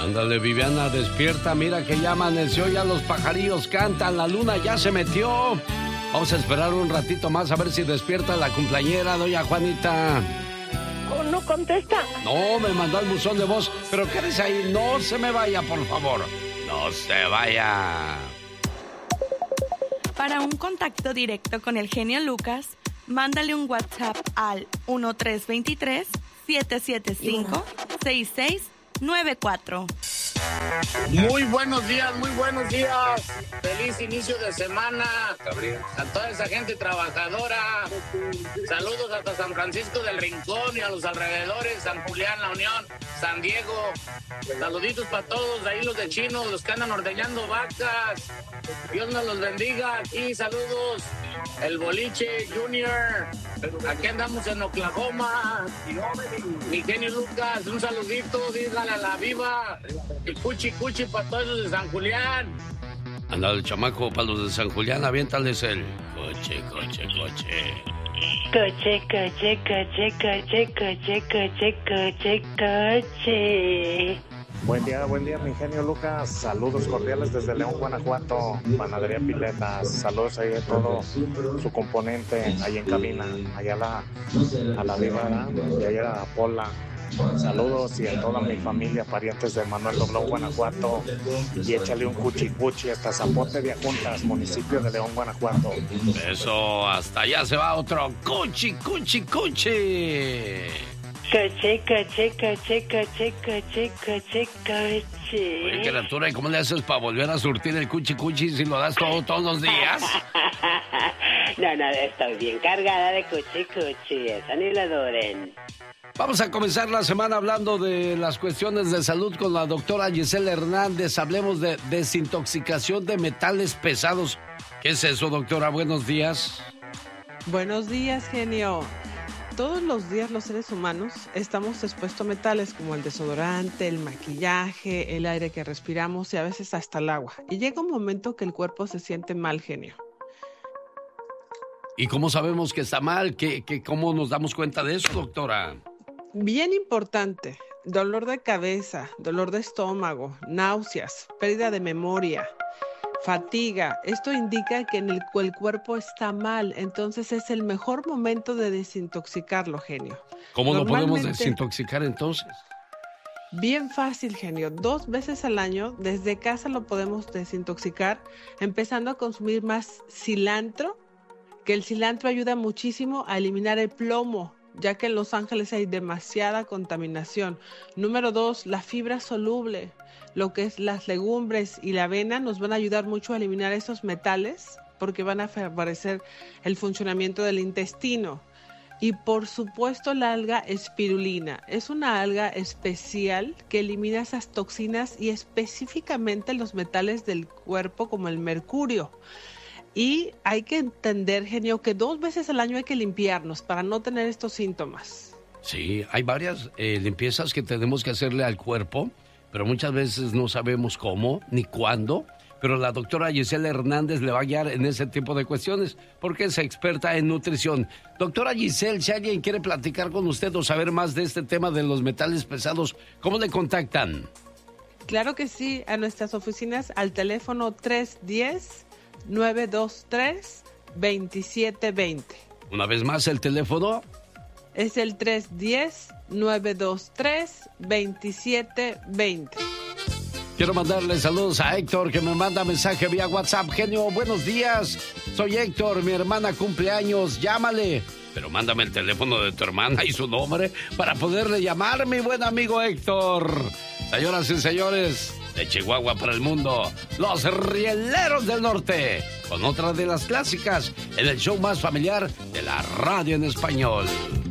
Ándale, Viviana, despierta, mira que ya amaneció, ya los pajarillos cantan, la luna ya se metió. Vamos a esperar un ratito más a ver si despierta la cumpleañera, doña Juanita. Oh, no contesta. No, me mandó al buzón de voz, pero quédese ahí, no se me vaya, por favor. No se vaya. Para un contacto directo con el genio Lucas, mándale un WhatsApp al 1323-775-6694. Muy buenos días, muy buenos días. Feliz inicio de semana a toda esa gente trabajadora. Saludos hasta San Francisco del Rincón y a los alrededores, San Julián, La Unión, San Diego. Saluditos para todos, ahí los de Chino, los que andan ordeñando vacas. Dios nos los bendiga. Aquí saludos, el Boliche Junior. Aquí andamos en Oklahoma. Mi genio Lucas, un saludito, dígale a la viva. Y cuchi cuchi para todos los de San Julián. Anda el chamaco para los de San Julián, aviéntales el coche, coche, coche. Coche, coche, coche, coche, coche, coche, coche, coche. Buen día, mi genio Lucas. Saludos cordiales desde León, Guanajuato. Panadería Piletas. Saludos ahí a todo su componente ahí en cabina. Allá a la Viva y allá a Pola. Saludos y a toda mi familia, parientes de Manuel Doblón, Guanajuato. Y échale un cuchi cuchi hasta Zapote de Ajuntas, municipio de León, Guanajuato. Eso, hasta allá se va otro cuchi cuchi cuchi. Coche, coche, coche, coche, coche, coche, coche. Oye, criatura, ¿y cómo le haces para volver a surtir el cuchi cuchi si lo das todos los días? No, estoy bien cargada de cuchi cuchi, esa ni la adoren. Vamos a comenzar la semana hablando de las cuestiones de salud con la doctora Gisela Hernández. Hablemos de desintoxicación de metales pesados. ¿Qué es eso, doctora? Buenos días. Buenos días, genio. Todos los días los seres humanos estamos expuestos a metales como el desodorante, el maquillaje, el aire que respiramos y a veces hasta el agua. Y llega un momento que el cuerpo se siente mal, genio. ¿Y cómo sabemos que está mal? ¿Cómo nos damos cuenta de eso, doctora? Bien importante, dolor de cabeza, dolor de estómago, náuseas, pérdida de memoria, fatiga. Esto indica que el cuerpo está mal, entonces es el mejor momento de desintoxicarlo, genio. ¿Cómo lo podemos desintoxicar entonces? Bien fácil, genio. 2 veces al año, desde casa lo podemos desintoxicar, empezando a consumir más cilantro, que el cilantro ayuda muchísimo a eliminar el plomo, ya que en Los Ángeles hay demasiada contaminación. Número 2, la fibra soluble, lo que es las legumbres y la avena nos van a ayudar mucho a eliminar esos metales porque van a favorecer el funcionamiento del intestino. Y por supuesto la alga espirulina, es una alga especial que elimina esas toxinas y específicamente los metales del cuerpo como el mercurio. Y hay que entender, genio, que 2 veces al año hay que limpiarnos para no tener estos síntomas. Sí, hay varias limpiezas que tenemos que hacerle al cuerpo, pero muchas veces no sabemos cómo ni cuándo. Pero la doctora Gisela Hernández le va a guiar en ese tipo de cuestiones porque es experta en nutrición. Doctora Gisela, si alguien quiere platicar con usted o saber más de este tema de los metales pesados, ¿cómo le contactan? Claro que sí, a nuestras oficinas al teléfono 310-923-2720. Una vez más, el teléfono es el 310-923-2720. Quiero mandarle saludos a Héctor, que me manda mensaje vía WhatsApp. Genio, buenos días. Soy Héctor, mi hermana cumple años. Llámale. Pero mándame el teléfono de tu hermana y su nombre para poderle llamar, mi buen amigo Héctor. Señoras y señores, de Chihuahua para el mundo, los Rieleros del Norte, con otra de las clásicas en el show más familiar de la radio en español.